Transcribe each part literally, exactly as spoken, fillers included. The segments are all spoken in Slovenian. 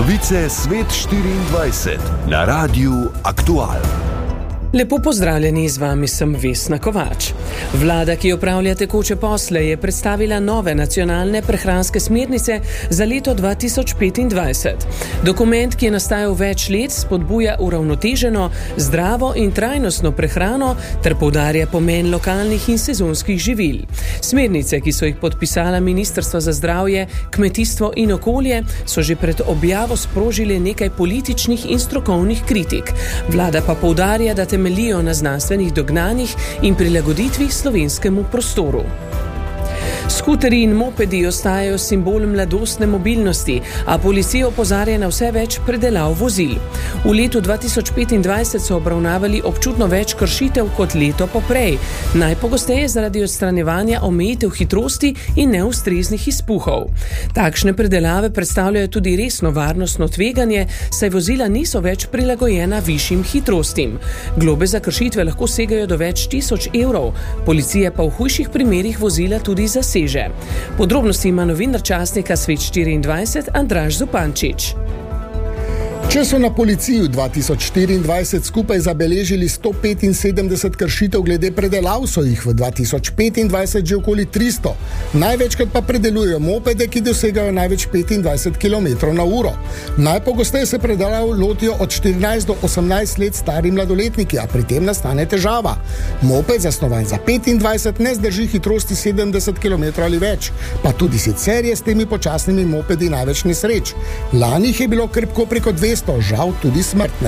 Novice Svet štiriindvajset na Radiu Aktual. Lepo pozdravljeni, z vami sem Vesna Kovač. Vlada, ki opravlja tekoče posle, je predstavila nove nacionalne prehranske smernice za leto dva tisoč petindvajset. Dokument, ki je nastajal več let, spodbuja uravnoteženo, zdravo in trajnostno prehrano ter poudarja pomen lokalnih in sezonskih živil. Smernice, ki so jih podpisala Ministrstva za zdravje, kmetijstvo in okolje, so že pred objavo sprožile nekaj političnih in strokovnih kritik. Vlada pa poudarja, da temeljijo na znanstvenih dognanjih in prilagoditvi slovenskemu prostoru. Skuterji in mopedi ostajajo simbol mladostne mobilnosti, a policija opozarja na vse več predelav vozil. V letu dva tisoč petindvajset so obravnavali občutno več kršitev kot leto poprej, najpogosteje zaradi odstranjevanja omejitev hitrosti in neustreznih izpuhov. Takšne predelave predstavljajo tudi resno varnostno tveganje, saj vozila niso več prilagojena višjim hitrostim. Globe za kršitve lahko segajo do več tisoč evrov, policija pa v hujših primerih vozila tudi zaseže. Podrobnosti ima novinar časnika Svet štiriindvajset Andraž Zupančič. Če so na policiji v dva tisoč štiriindvajset skupaj zabeležili sto petinsedemdeset kršitev glede predelav, so jih v dva tisoč petindvajset že okoli tristo. Največkrat pa predelujejo mopede, ki dosegajo največ petindvajset kilometrov na uro. Najpogosteje se predelav lotijo od štirinajst do osemnajst let stari mladoletniki, a pri tem nastane težava. Moped, zasnovan za petindvajset, ne zdrži hitrosti sedemdeset kilometrov ali več, pa tudi sicer je s temi počasnimi mopedi največ nesreč. Lani jih je bilo krepko preko dvesto, žal tudi smrtne.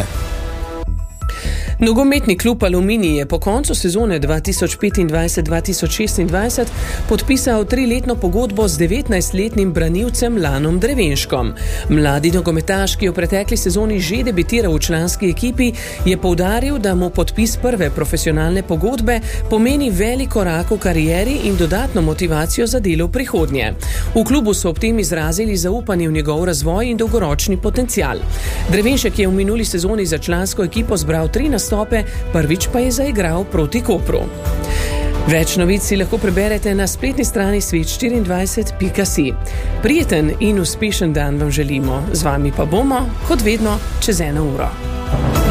Nogometni klub Aluminij je po koncu sezone dva tisoč petindvajset dva tisoč šestindvajset podpisal triletno pogodbo z devetnajstletnim branilcem Lanom Drevenškom. Mladi nogometaš, ki je v pretekli sezoni že debitiral v članski ekipi, je poudaril, da mu podpis prve profesionalne pogodbe pomeni velik korak v karieri in dodatno motivacijo za delo v prihodnje. V klubu so ob tem izrazili zaupanje v njegov razvoj in dolgoročni potencial. Drevenšek je v minuli sezoni za člansko ekipo zbral tri nastope, prvič pa je zaigral proti Kopru. Več novic si lahko preberete na spletni strani svet štiriindvajset pika si. Prijeten in uspešen dan vam želimo, z vami pa bomo, kot vedno, čez eno uro.